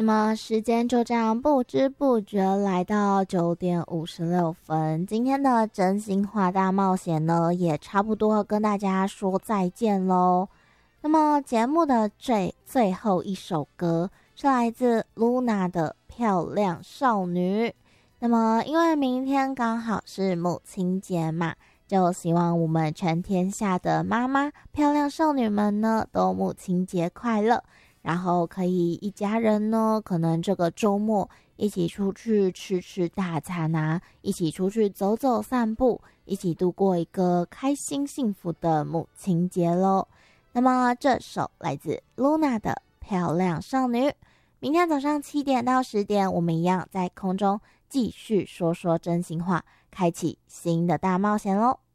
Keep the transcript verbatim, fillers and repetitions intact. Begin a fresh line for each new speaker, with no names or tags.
么时间就这样不知不觉来到九点五十六分，今天的真心话大冒险呢，也差不多跟大家说再见咯。那么节目的最最后一首歌是来自 Luna 的漂亮少女。那么因为明天刚好是母亲节嘛，就希望我们全天下的妈妈漂亮少女们呢都母亲节快乐，然后可以一家人呢可能这个周末一起出去吃吃大餐啊，一起出去走走散步，一起度过一个开心幸福的母亲节咯。那么这首来自 Luna 的漂亮少女，明天早上七点到十点我们一样在空中继续说说真心话，开启新的大冒险咯。